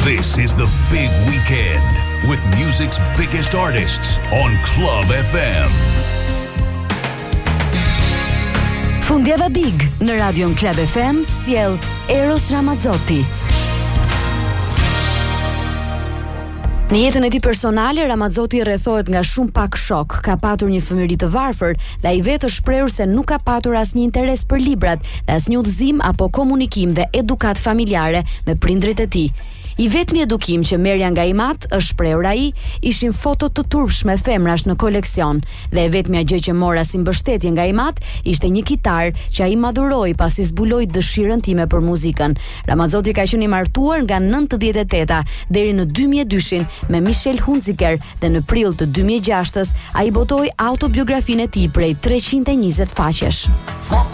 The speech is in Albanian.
This is the big weekend with music's biggest artists on Club FM. Fundjava Big në Radion Club FM sjell Eros Ramazzotti. Në jetën e tij personale, Ramazzotti rrethohet nga shumë pak shok. Ka patur një fëmijëri të varfër dhe ai vetë është shprehur se nuk ka patur asnjë interes për librat, dhe asnjë udhëzim apo komunikim dhe edukat familjare me prindrit e tij. I vetmi edukim që merrja nga i mat, është shprehur ai, ishin fotot të turpshme femrash në koleksion, dhe e vetmja gjë që mora si mbështetje nga i mat ishte një kitar që ai madhuroi pasi zbuloi dëshirën time për muzikën. Ramazzotti ka qenë i martuar nga 98 deri në 2002 me Michelle Hunziker dhe në prill të 2006 ai botoi autobiografinë e tij prej 320 faqesh.